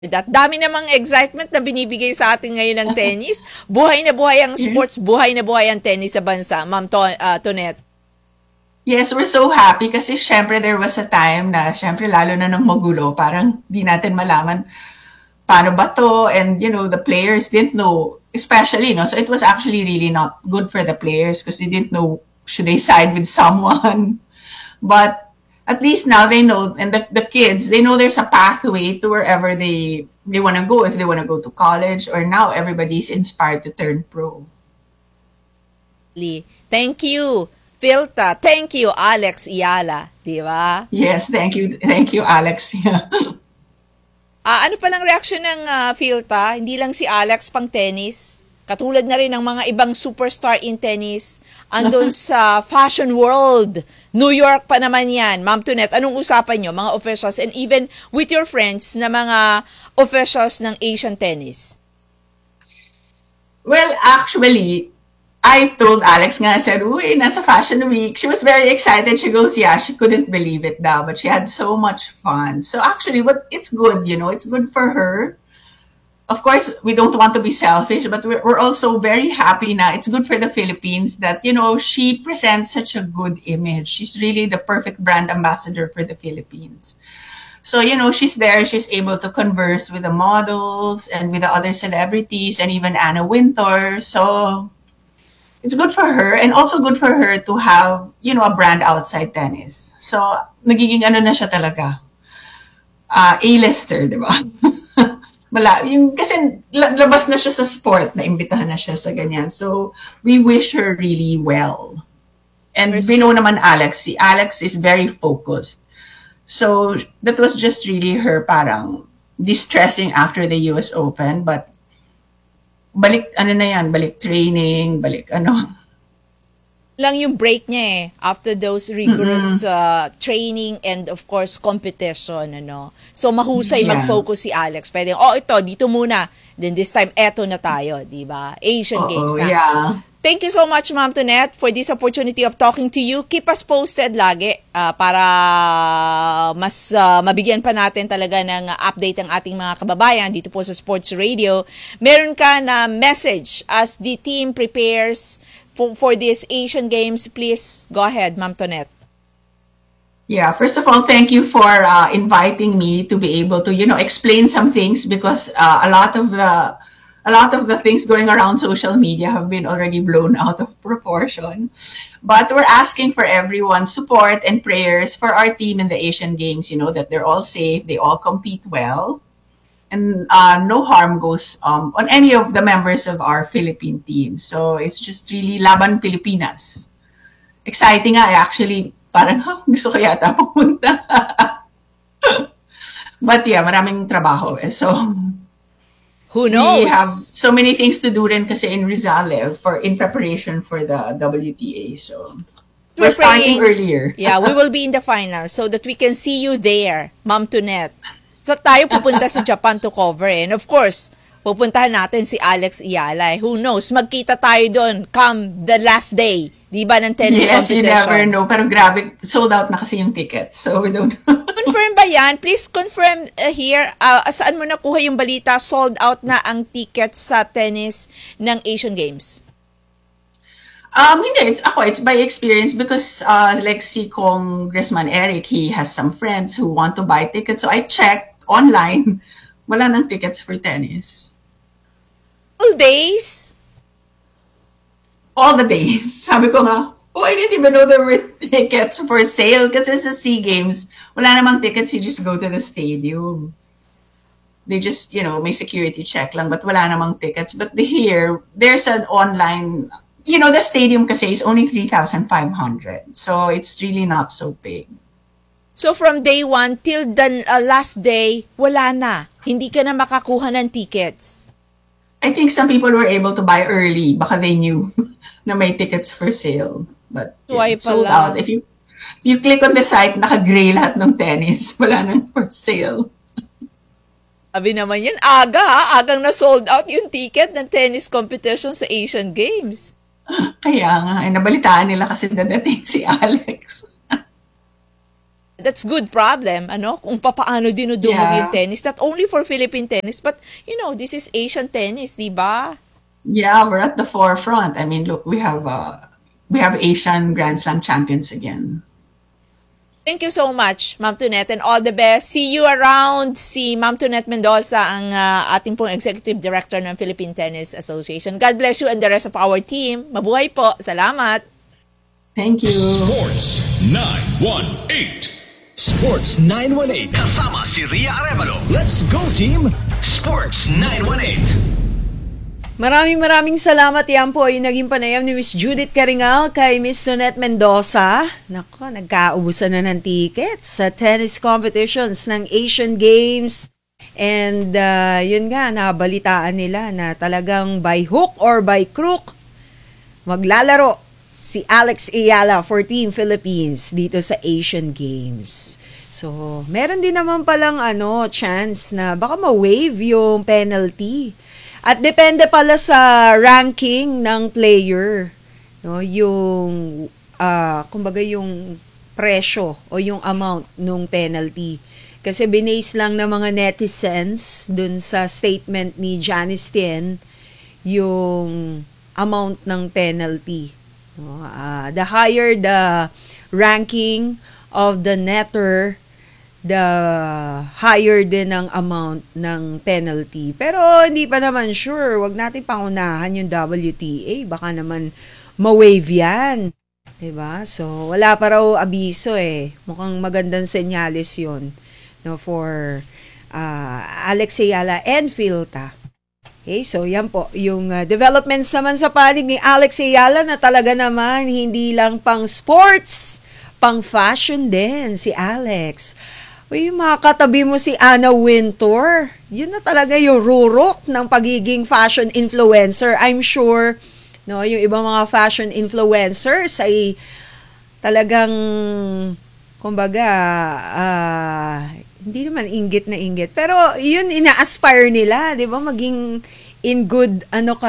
At dami namang excitement na binibigay sa atin ngayon ng tennis. Buhay na buhay ang sports, buhay na buhay ang tennis sa bansa. Ma'am Tonette. Yes, we're so happy kasi syempre there was a time na syempre lalo na nung magulo, parang di natin malaman paano ba to, and the players didn't know, especially, so it was actually really not good for the players because they didn't know should they side with someone. But at least now they know, and the kids, they know there's a pathway to wherever they want to go, if they want to go to college, or now everybody's inspired to turn pro. Thank you, Filta. Thank you, Alex Iyala. Di ba? Yes, thank you, Alex. Ano palang reaksyon ng Filta? Hindi lang si Alex pang tennis. Katulad na rin ng mga ibang superstar in tennis. Andun sa fashion world. New York pa naman yan. Ma'am Tonette, anong usapan nyo, mga officials, and even with your friends na mga officials ng Asian tennis? Well, actually, I told Alex nga, I said, uy, nasa Fashion Week. She was very excited. She goes, yeah, she couldn't believe it daw, but she had so much fun. So actually, it's good, it's good for her. Of course, we don't want to be selfish, but we're also very happy na it's good for the Philippines that, she presents such a good image. She's really the perfect brand ambassador for the Philippines. So, she's there, she's able to converse with the models and with the other celebrities and even Anna Wintour. So, it's good for her and also good for her to have, a brand outside tennis. So, nagiging na siya talaga. A-lister, di ba? Kasi labas na siya sa sport, naimbitahan na siya sa ganyan. So, we wish her really well. And we know naman Alex. Si Alex is very focused. So, that was just really her parang distressing after the US Open. But, balik training, lang yung break niya after those rigorous training and of course competition, So mahusay mag-focus si Alex. Pwede, dito muna. Then this time, eto na tayo, di ba? Asian Games na. Yeah. Thank you so much, Ma'am Tonette, for this opportunity of talking to you. Keep us posted lagi para mas mabigyan pa natin talaga ng update ang ating mga kababayan dito po sa Sports Radio. Meron ka na message as the team prepares for these Asian Games. Please go ahead, Ma'am Tonette. Yeah, first of all, thank you for inviting me to be able to, explain some things because a lot of the things going around social media have been already blown out of proportion. But we're asking for everyone's support and prayers for our team in the Asian Games, that they're all safe, they all compete well, and no harm goes on any of the members of our Philippine team. So it's just really Laban Pilipinas. Exciting nga, actually, parang gusto ko yata pumunta. But yeah, maraming trabaho. So who knows? We have so many things to do rin kasi in Rizal in preparation for the WTA. So we're starting earlier. Yeah, we will be in the final so that we can see you there, Ma'am Tonette. So tayo pupunta sa Japan to cover and of course, pupuntahan natin si Alex Iyala. Who knows? Magkita tayo doon come the last day, di ba, ng tennis competition. Yes, you never know. Pero grabe, sold out na kasi yung tickets. So we don't know. Confirm ba yan? Please confirm here. Saan mo nakuha yung balita? Sold out na ang tickets sa tennis ng Asian Games? Hindi. It's by experience because like si Congressman Eric, he has some friends who want to buy tickets. So I checked online. Wala nang tickets for tennis. All days? All the days. Sabi ko nga, I didn't even know there were tickets for sale kasi sa SEA Games, wala namang tickets, you just go to the stadium. They just, may security check lang, but wala namang tickets. But here, there's an online, the stadium kasi is only 3,500. So it's really not so big. So from day 1 till the last day, wala na. Hindi ka na makakuha ng tickets. I think some people were able to buy early. Baka they knew na may tickets for sale. But sold out. If you click on the site, naka-gray lahat ng tennis. Wala nang for sale. Sabi naman yan, agang na sold out yung ticket ng tennis competition sa Asian Games. Kaya nga, nabalitaan nila kasi dadating si Alex. That's good problem, ano? Kung papaano dinudumog Yeah. yung tennis. Not only for Philippine tennis, but, this is Asian tennis, di ba? Yeah, we're at the forefront. I mean, look, we have Asian Grand Slam champions again. Thank you so much, Ma'am Tonet, and all the best. See you around. Si Ma'am Tonet Mendoza, ang ating pong Executive Director ng Philippine Tennis Association. God bless you and the rest of our team. Mabuhay po. Salamat. Thank you. Sports 918. Sports 918. Kasama si Ria Arevalo. Let's go, team! Sports 918. Maraming salamat. Yan po ay naging panayam ni Miss Judith Caringal kay Miss Tonet Mendoza. Nako, nagkaubusan na ng tickets sa tennis competitions ng Asian Games. And yun nga, nabalitaan nila na talagang by hook or by crook, maglalaro si Alex Ayala for Team Philippines dito sa Asian Games. So, meron din naman palang chance na baka ma-waive yung penalty. At depende pala sa ranking ng player, no, yung kumbaga yung presyo o yung amount ng penalty. Kasi binase lang ng mga netizens dun sa statement ni Janice Tien yung amount ng penalty. No? The higher the ranking of the netter, the higher din ang amount ng penalty. Pero hindi pa naman sure. Wag natin pangunahan yung WTA. Baka naman ma-waive yan. Diba? So, wala pa raw abiso eh. Mukhang magandang senyales yun, no, for Alex Ayala and Philta. Okay, so yan po yung developments naman sa panig ni Alex Ayala na talaga naman hindi lang pang sports, pang fashion din si Alex. Uy, makakatabi mo si Anna Wintour. Yun na talaga yung rurok ng pagiging fashion influencer. I'm sure, no, yung ibang mga fashion influencers ay talagang, kumbaga, hindi naman inggit na inggit. Pero yun, ina-aspire nila, di ba? Maging in good,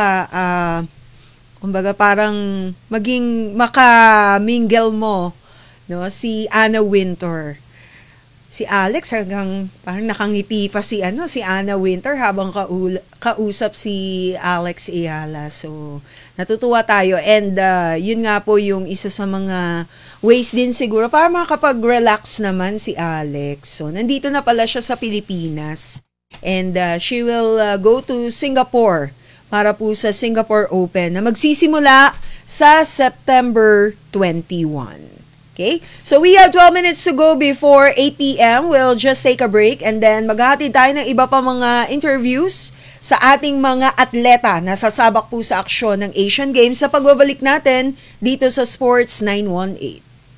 kumbaga parang maging makamingle mo, no, si Anna Wintour. Si Alex hanggang parang nakangiti pa si Anna Wintour habang kausap si Alex Ayala. So, natutuwa tayo. And yun nga po yung isa sa mga ways din siguro para makapag-relax naman si Alex. So, nandito na pala siya sa Pilipinas. And she will go to Singapore para po sa Singapore Open na magsisimula sa September 21. Okay? So we have 12 minutes to go before 8 p.m. We'll just take a break and then maghahatid tayo ng iba pa mga interviews sa ating mga atleta na sasabak po sa aksyon ng Asian Games sa pagbabalik natin dito sa Sports 918.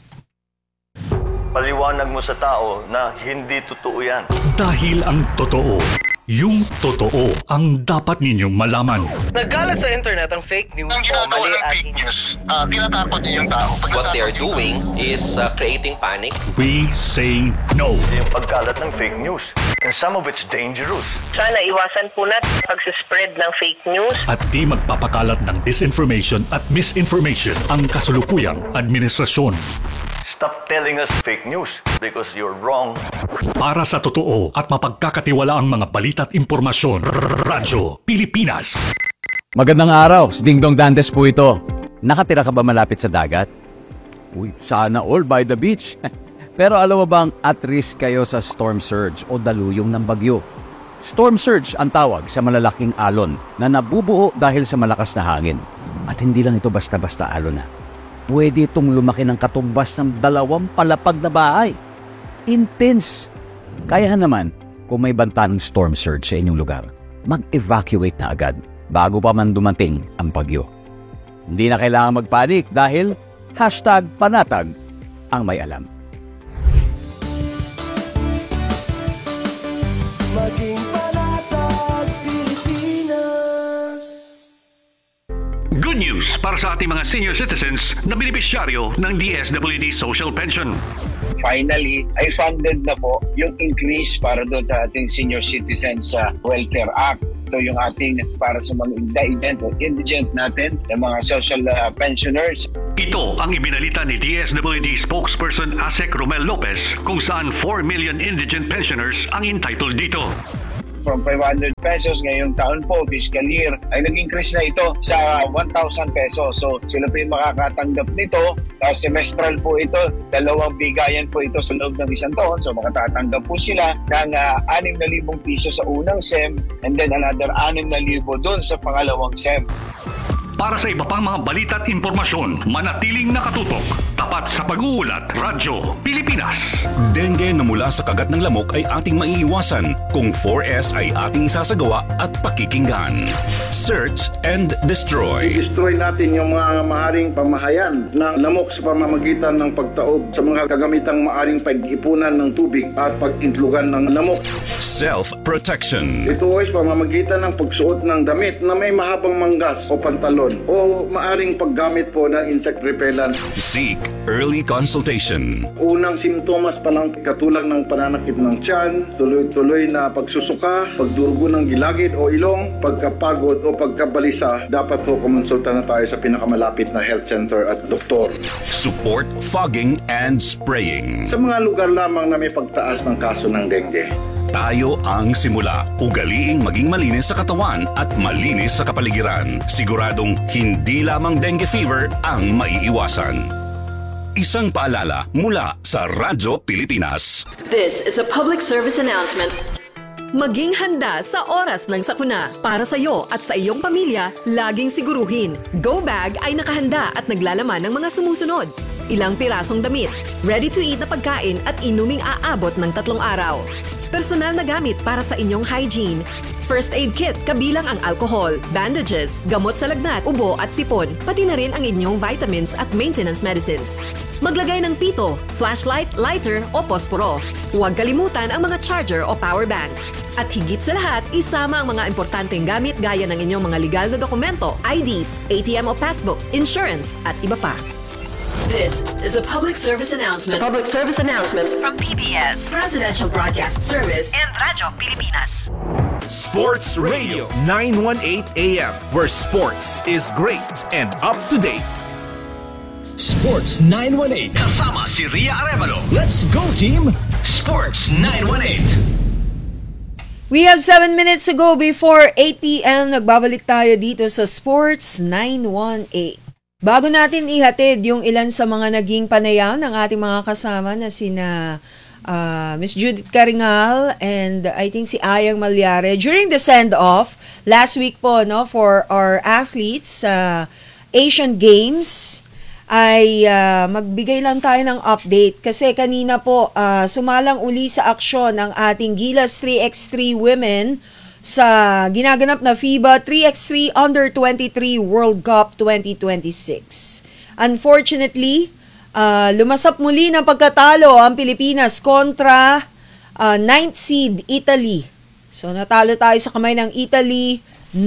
Paliwanag mo sa tao na hindi totoo yan. Dahil ang totoo, yung totoo ang dapat ninyong malaman. Nagkalat sa internet ang fake news Ang o ginagawa mali ng at fake news, tinatakot niya yung tao. What they are doing is creating panic. We say no. Yung pagkalat ng fake news. And some of it's dangerous. Sana iwasan po natin pagsispread ng fake news. At di magpapakalat ng disinformation at misinformation ang kasulukuyang administrasyon. Stop telling us fake news because you're wrong. Para sa totoo at mapagkakatiwala ang mga balita at impormasyon, Radyo Pilipinas. Magandang araw, si Dingdong Dantes po ito. Nakatira ka ba malapit sa dagat? Uy, sana all by the beach. Pero alam mo bang at risk kayo sa storm surge o daluyong ng bagyo? Storm surge ang tawag sa malalaking alon na nabubuo dahil sa malakas na hangin. At hindi lang ito basta-basta alon na. Pwede itong lumaki ng katumbas ng 2 palapag na bahay. Intense. Kaya naman, kung may banta ng storm surge sa inyong lugar, mag-evacuate na agad bago pa man dumating ang bagyo. Hindi na kailangan magpanik dahil #panatag ang may alam. Maging panatag, Pilipinas! Good news para sa ating mga senior citizens na benepisyaryo ng DSWD Social Pension. Finally, ay funded na po yung increase para doon sa ating Senior Citizens Welfare Act. ito yung ating para sa mga indigent natin, yung mga social pensioners. Ito ang ibinalita ni DSWD spokesperson Asek Romel Lopez kung saan 4 million indigent pensioners ang entitled dito. From 500 pesos ngayong taon po, fiscal year, ay nag-increase na ito sa 1,000 pesos. So sila po yung makakatanggap nito. Semestral po ito, 2 bigayan po ito sa loob ng isang taon. So makatatanggap po sila ng 6,000 piso sa unang SEM and then another 6,000 doon sa pangalawang SEM. Para sa iba pang mga balita at impormasyon, manatiling nakatutok. Tapat sa pag-uulat, Radyo Pilipinas. Dengue na mula sa kagat ng lamok ay ating maiiwasan kung 4S ay ating isasagawa at pakikinggan. Search and destroy. I-destroy natin yung mga maaring pamahayan ng lamok sa pamamagitan ng pagtaob sa mga kagamitang maaring pag-ipunan ng tubig at pag-intlugan ng lamok. Self-protection. Ito ay sa pamamagitan ng pagsuot ng damit na may mahabang manggas o pantalon o maaring paggamit po ng insect repellent. Seek early consultation. Unang simptomas pa lang katulad ng pananakit ng tiyan, tuloy-tuloy na pagsusuka, pagdurugo ng gilagid o ilong, pagkapagod o pagkabalisa, dapat po kumonsulta na tayo sa pinakamalapit na health center at doktor. Support fogging and spraying. Sa mga lugar lamang na may pagtaas ng kaso ng dengue. Tayo ang simula. Ugaliing maging malinis sa katawan at malinis sa kapaligiran. Siguradong hindi lamang dengue fever ang maiiwasan. Isang paalala mula sa Radyo Pilipinas. This is a public service announcement. Maging handa sa oras ng sakuna. Para sa iyo at sa iyong pamilya, laging siguruhin. Go Bag ay nakahanda at naglalaman ng mga sumusunod. Ilang pirasong damit, ready-to-eat na pagkain at inuming aabot ng 3 araw. Personal na gamit para sa inyong hygiene. First aid kit kabilang ang alcohol, bandages, gamot sa lagnat, ubo at sipon, pati na rin ang inyong vitamins at maintenance medicines. Maglagay ng pito, flashlight, lighter o posporo. Huwag kalimutan ang mga charger o power bank. At higit sa lahat, isama ang mga importanteng gamit gaya ng inyong mga legal na dokumento, IDs, ATM o passbook, insurance at iba pa. This is a public service announcement. Public service announcement From PBS, Presidential Broadcast Service and Radyo Pilipinas. Sports Radio 918 AM, where sports is great and up to date. Sports 918. Kasama si Ria Arevalo. Let's go, team! Sports 918. We have 7 minutes to go before 8 p.m. Nagbabalik tayo dito sa Sports 918. Bago natin ihatid yung ilan sa mga naging panayam ng ating mga kasama na sina Miss Judith Caringal and I think si Ayang Malyare during the send-off last week po no for our athletes sa Asian Games ay magbigay lang tayo ng update kasi kanina po sumalang uli sa aksyon ng ating Gilas 3x3 women sa ginaganap na FIBA 3x3 Under-23 World Cup 2026. Unfortunately, lumasap muli ng pagkatalo ang Pilipinas kontra 9th seed Italy. So natalo tayo sa kamay ng Italy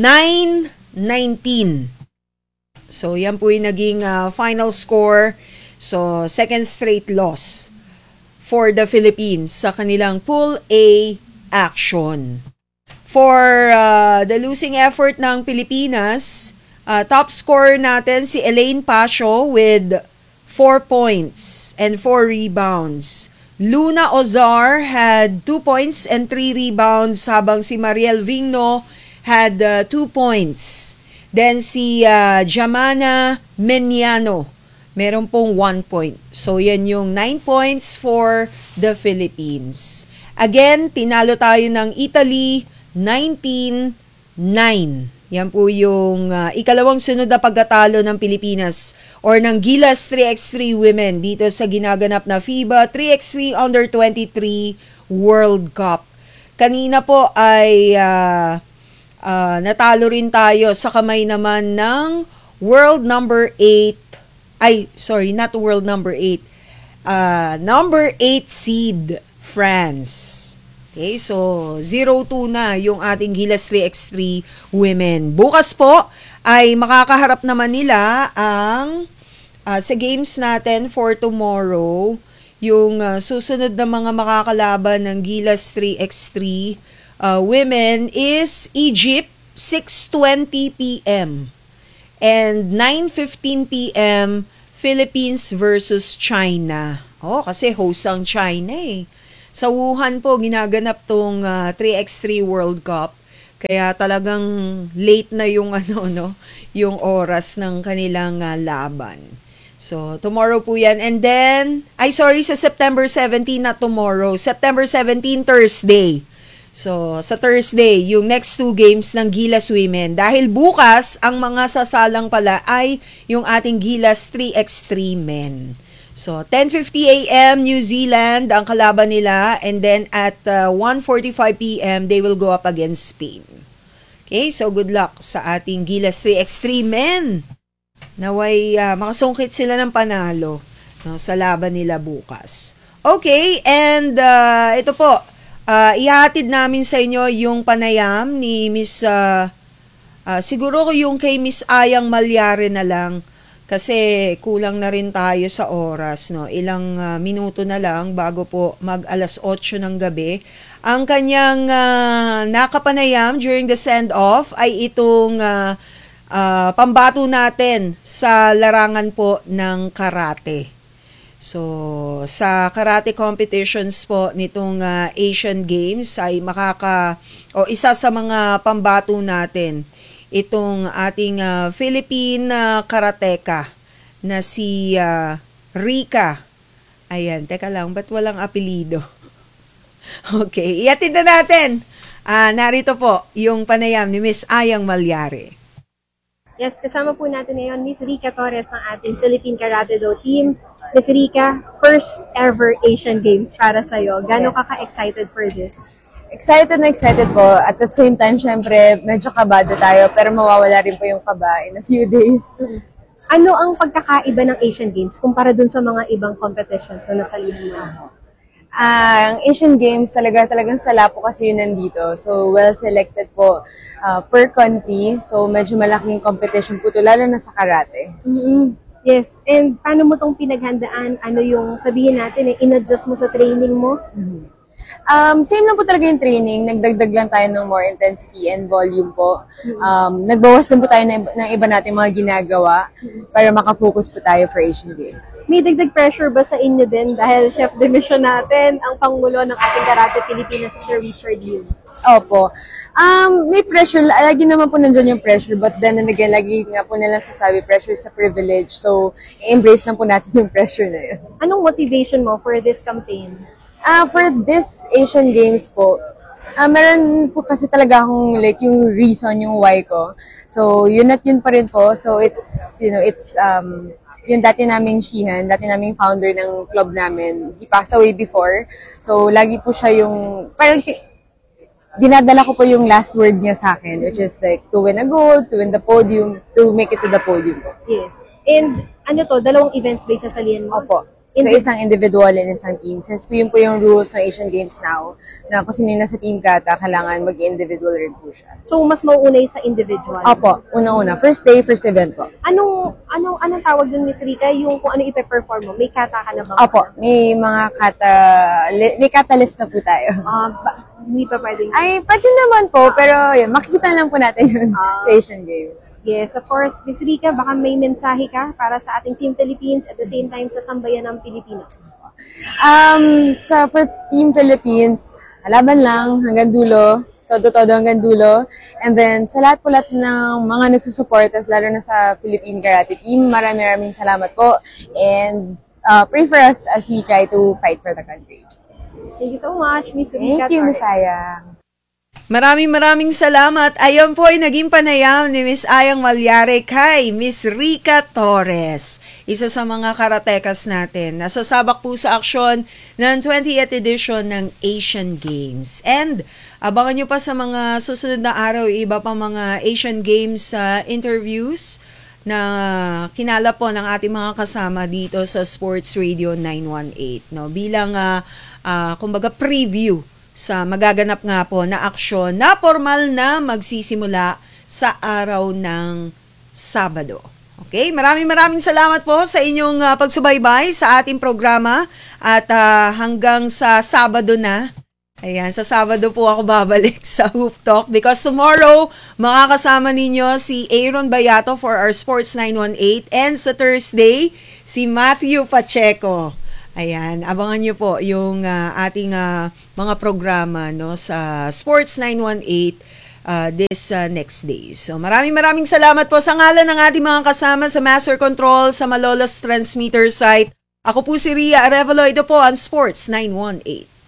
9-19. So yan po yung naging final score. So second straight loss for the Philippines sa kanilang Pool A action. For the losing effort ng Pilipinas, top scorer natin si Elaine Pasio with 4 points and 4 rebounds. Luna Ozar had 2 points and 3 rebounds habang si Mariel Vigno had 2 points. Then si Jamana Meniano, meron pong 1 point. So yan yung 9 points for the Philippines. Again, tinalo tayo ng Italy 19-9. Yan po yung ikalawang sunod na pagkatalo ng Pilipinas or ng Gilas 3x3 women dito sa ginaganap na FIBA 3x3 Under-23 World Cup. Kanina po ay natalo rin tayo sa kamay naman ng world number 8. Ay, sorry, not world number 8. Number 8 seed France. Okay, so 0-2 na yung ating Gilas 3x3 women. Bukas po ay makakaharap naman nila ang sa games natin for tomorrow, yung susunod na mga makakalaban ng Gilas 3x3 women is Egypt 6:20 p.m. and 9:15 p.m. Philippines versus China. Kasi host ang China eh. Sa Wuhan po ginaganap tong 3x3 World Cup. Kaya talagang late na yung yung oras ng kanilang laban. So, tomorrow po yan. And then, sa September 17 na tomorrow. September 17, Thursday. So, sa Thursday, yung next 2 games ng Gilas Women. Dahil bukas, ang mga sasalang pala ay yung ating Gilas 3x3 Men. So, 10:50 a.m. New Zealand ang kalaban nila, and then at 1:45 p.m. they will go up against Spain. Okay, so good luck sa ating Gilas 3x3 Men. Naway makasungkit sila ng panalo sa laban nila bukas. Okay, and ito po, ihahatid namin sa inyo yung panayam ni Miss, siguro yung kay Miss Ayang Malyare na lang. Kasi kulang na rin tayo sa oras, no? Ilang minuto na lang bago po mag 8:00 ng gabi. Ang kanyang nakapanayam during the send-off ay itong pambato natin sa larangan po ng karate. So, sa karate competitions po nitong Asian Games ay isa sa mga pambato natin itong ating Philippine karateka na si Rika. Ayan, teka lang, ba't walang apelido? Okay, iatid na natin. Narito po yung panayam ni Miss Ayang Malyare. Yes, kasama po natin ngayon Miss Rika Torres ng ating Philippine Karate Do team. Miss Rika, first ever Asian Games para sa'yo. Gano'n ka ka-excited for this? Excited na excited po. At the same time, syempre, medyo kabado tayo, pero mawawala rin po yung kaba in a few days. Ano ang pagkakaiba ng Asian Games kumpara dun sa mga ibang competitions na nasalihan mo? Ang Asian Games talagang sala po kasi yun nandito. So, well selected po per country. So, medyo malaking competition po to, lalo na sa karate. Mm-hmm. Yes. And paano mo tong pinaghandaan? Ano yung sabihin natin, in-adjust mo sa training mo? Mm-hmm. Same lang po talaga yung training. Nagdagdag lang tayo ng more intensity and volume po. Nagbawas din po tayo ng iba natin mga ginagawa para makafocus po tayo for Asian Games. May dagdag pressure ba sa inyo din? Dahil chef de mission natin, ang pangulo ng ating Karate Pilipinas, Sir Richard Liu. Opo. May pressure. Lagi naman po nandyan yung pressure. But then again, lagi nga po nilang sasabi, pressure sa privilege. So, i-embrace lang po natin yung pressure na yun. Anong motivation mo for this campaign? For this Asian Games po, meron po kasi talaga akong yung reason, yung why ko. So, yun at yun pa rin po. So, it's yung dati naming Shihan, dati naming founder ng club namin. He passed away before. So, lagi po siya yung, parang dinadala ko po yung last word niya sa akin, which is to win a gold, to win the podium, to make it to the podium po. Yes. And dalawang events-based sa salihan mo? Opo. So, isang individual and isang team. Since yun po yung rules ng Asian Games now, na kung sino na sa team kata, kailangan mag-individual rin po siya. So, mas mauunay sa individual? Opo, unang-una. First day, first event po. Anong tawag dun, Miss Rika? Yung kung ano ipe-perform mo? May kata ka na ba? Opo, may mga may catalyst na po tayo. Hindi pa pwedeng? Ay, pwede naman po, pero yun, makikita lang po natin yun sa Asian Games. Yes, of course. Miss Rika, baka may mensahe ka para sa ating Team Philippines at the same time sa sambayan ng Pilipino. For Team Philippines, laban lang hanggang dulo, todo-todo hanggang dulo. And then, sa lahat ng mga nagsusuportas, lalo na sa Philippine Karate Team, maraming salamat po. And pray for us as we try to fight for the country. Thank you so much, Miss Rika. Thank you, Miss Ayang. Maraming salamat. Ayon po ay naging panayam ni Miss Ayang Malyare kay Miss Rika Torres. Isa sa mga karatekas natin. Nasasabak po sa aksyon ng 20th edition ng Asian Games. And abangan nyo pa sa mga susunod na araw, iba pa mga Asian Games interviews na kinala po ng ating mga kasama dito sa Sports Radio 918. No? Bilang kumbaga preview sa magaganap nga po na aksyon na formal na magsisimula sa araw ng Sabado. Okay? Maraming salamat po sa inyong pagsubaybay sa ating programa at hanggang sa Sabado na Ayan, sa Sabado po ako babalik sa Hoop Talk because tomorrow makakasama ninyo si Aaron Bayato for our Sports 918 and sa Thursday, si Matthew Pacheco. Ayan, abangan nyo po yung ating mga programa no, sa Sports 918 this next day. So maraming salamat po sa ngalan ng ating mga kasama sa Master Control sa Malolos Transmitter site. Ako po si Ria Arevalo, ito po ang Sports 918.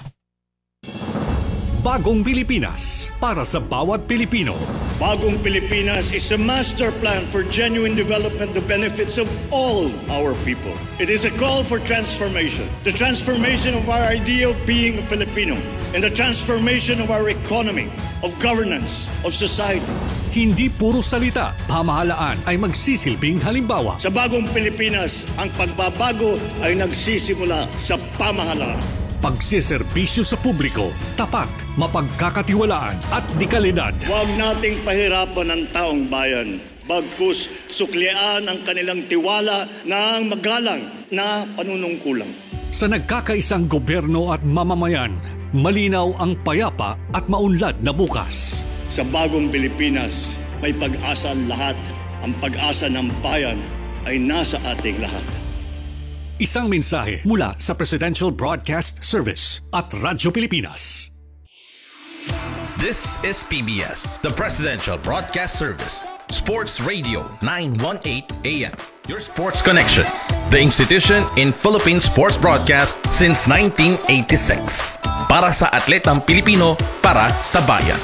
Bagong Pilipinas para sa bawat Pilipino. Bagong Pilipinas is a master plan for genuine development, the benefits of all our people. It is a call for transformation. The transformation of our idea of being a Filipino and the transformation of our economy, of governance, of society. Hindi puro salita, pamahalaan ay magsisilbing halimbawa. Sa Bagong Pilipinas, ang pagbabago ay nagsisimula sa pamahalaan. Pagsiservisyo sa publiko, tapat, mapagkakatiwalaan at dekalidad. Huwag nating pahirapan ang taong bayan. Bagkus suklian ang kanilang tiwala ng magalang na panunungkulan. Sa nagkakaisang gobyerno at mamamayan, malinaw ang payapa at maunlad na bukas. Sa Bagong Pilipinas, may pag-asa ang lahat. Ang pag-asa ng bayan ay nasa ating lahat. Isang mensahe mula sa Presidential Broadcast Service at Radyo Pilipinas. This is PBS, the Presidential Broadcast Service. Sports Radio 918 AM. Your sports connection. The institution in Philippine sports broadcast since 1986. Para sa atletang Pilipino, para sa bayan.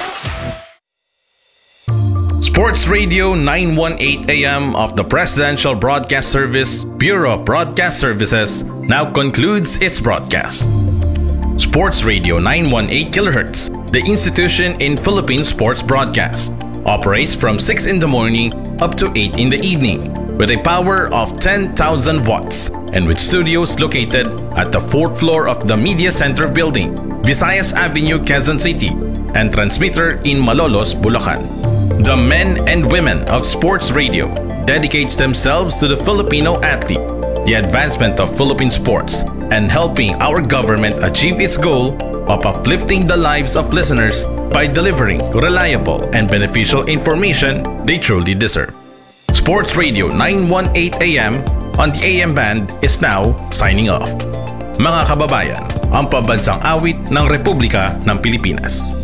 Sports Radio 918 AM of the Presidential Broadcast Service, Bureau of Broadcast Services, now concludes its broadcast. Sports Radio 918 kHz, the institution in Philippine sports broadcast, operates from 6 in the morning up to 8 in the evening with a power of 10,000 watts and with studios located at the 4th floor of the Media Center building, Visayas Avenue, Quezon City, and transmitter in Malolos, Bulacan. The men and women of Sports Radio dedicates themselves to the Filipino athlete, the advancement of Philippine sports, and helping our government achieve its goal of uplifting the lives of listeners by delivering reliable and beneficial information they truly deserve. Sports Radio 918 AM on the AM band is now signing off. Mga kababayan, ang pambansang awit ng Republika ng Pilipinas.